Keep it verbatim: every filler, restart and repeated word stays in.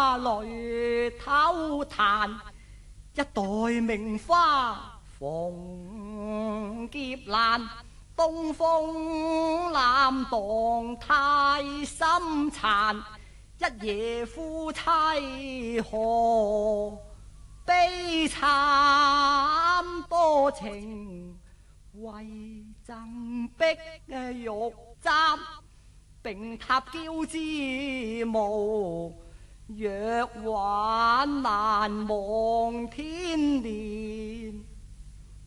花來偷嘆，一代名花逢劫難，東風攬蕩太心殘，一夜夫妻何悲慘，多情為贈碧玉簪，並塔嬌之無，若挽難忘天年。